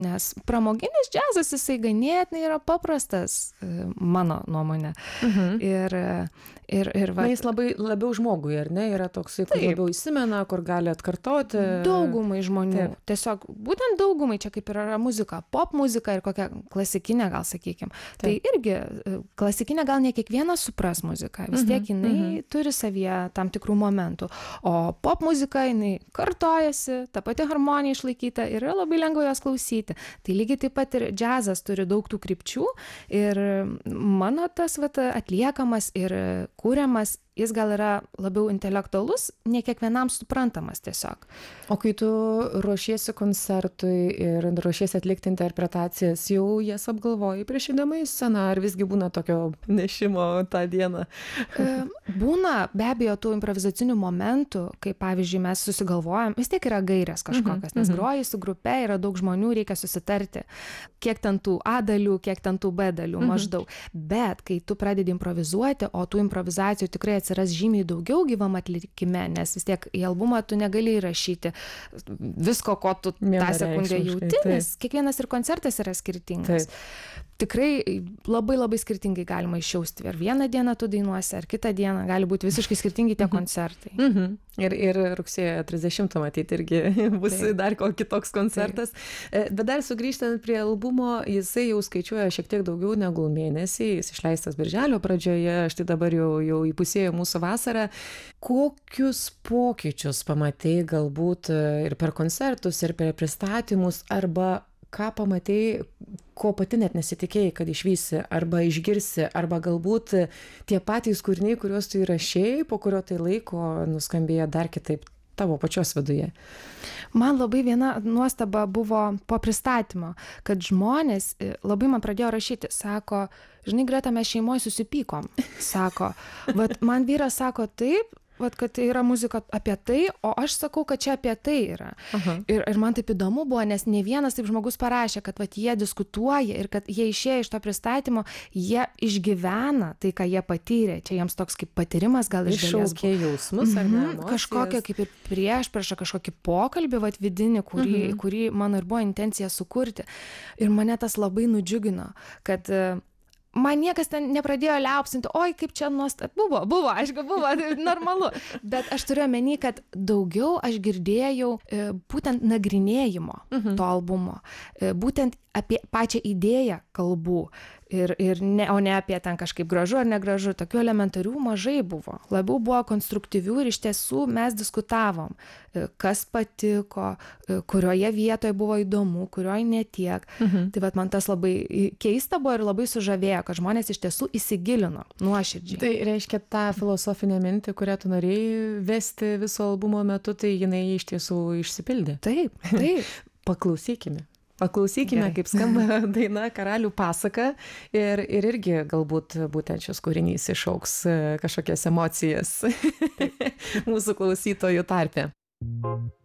Nes pramoginis džiazas, jisai ganėtinai yra paprastas, mano nuomonė. Ir Na, jis labiau žmogui, ar ne, yra toksai, kur labiau įsimena, kur gali atkartoti. Daugumai žmonių. Tiesiog, būtent daugumai, čia kaip ir yra muzika, pop muzika ir kokia klasikinė, gal sakykim. Tai irgi klasikinė gal ne kiekvienas supras muziką, vis tiek jinai turi savyje tam tikrų momentų. O pop muzika, jinai kartojasi, ta pati harmonija išlaikyta ir yra labai lengva jos klausyti. Tai lygiai taip pat ir džiazas turi daug tų krypčių ir mano tas atliekamas ir kūriamas, jis gal yra labiau intelektualus, ne kiekvienam suprantamas tiesiog. O kai tu ruošiesi koncertui ir ruošiesi atlikti interpretacijas, jau jas apgalvoji prieš įdama į sceną, ar visgi būna tokio nešimo tą dieną? Būna be abejo tų improvizacinių momentų, kai pavyzdžiui mes susigalvojam, vis tiek yra gairės kažkokios, nes groji su grupe, yra daug žmonių, reikia susitarti, kiek ten tų A dalių, kiek ten tų B dalių maždaug. Bet kai tu pradedi improvizuoti, o tų improvizacijų tikrai atsiras žymiai daugiau gyvam atlikime, nes vis tiek į albumą tu negali įrašyti visko, ko tu tą sekundę jauti, nes kiekvienas ir koncertas yra skirtingas. Tikrai labai labai skirtingai galima išjausti. Ar vieną dieną tu dainuosi, ar kitą dieną gali būti visiškai skirtingi tie koncertai. Ir rugsėjo 30 matyti irgi bus dar kitoks koncertas. Bet dar sugrįžtant prie albumo, jisai jau skaičiuoja šiek tiek daugiau negu mėnesį, jis išleistas birželio pradžioje, štai dabar jau įpusėjo mūsų vasarą. Kokius pokyčius pamatei galbūt ir per koncertus, ir per pristatymus, arba ką pamatei, ko pati net nesitikėjai, kad išvysi, arba išgirsi, arba galbūt tie patys kūriniai, kuriuos tu įrašei, po kurio tai laiko nuskambėjo dar kitaip tavo pačios viduje. Man labai viena nuostaba buvo po pristatymo, kad žmonės labai man pradėjo rašyti, sako, žinai, Greta, mes šeimoje susipykom, sako, man vyras sako taip, kad tai yra muzika apie tai, o aš sakau, kad čia apie tai yra. Ir man taip įdomu buvo, nes ne vienas taip žmogus parašė, kad jie diskutuoja ir kad jie išėję iš to pristatymo, jie išgyvena tai, ką jie patyrė. Čia jiems toks kaip patyrimas gal iš dalies. Iššaukė jausmus, ar ne? Kažkokia kaip ir priešpriešą, kažkokį pokalbį vidinį, kurį mano ir buvo intencija sukurti. Ir mane tas labai nudžiugino, kad man niekas ten nepradėjo liaupsinti, oi, kaip čia nuostabu. Buvo, aišku, buvo, normalu. Bet aš turiu omeny, kad daugiau aš girdėjau būtent nagrinėjimo to albumo. Būtent apie pačią idėją kalbų. O ne apie ten kažkaip gražu ar negražu. Tokių elementarių mažai buvo. Labiau buvo konstruktyvių ir iš tiesų mes diskutavom, kas patiko, kurioje vietoje buvo įdomu, kurioje netiek. Tai man tas labai keista buvo ir labai sužavėjo, kad žmonės iš tiesų įsigilino nuoširdžiai. Tai reiškia tą filosofinę mintį, kurią tu norėjai vesti viso albumo metu, tai jinai iš tiesų išsipildė. Taip. Paklausykime, kaip skamba daina Karalių pasaka ir irgi galbūt būtent šis kūrinys išauks kažkokias emocijas mūsų klausytojų tarpe.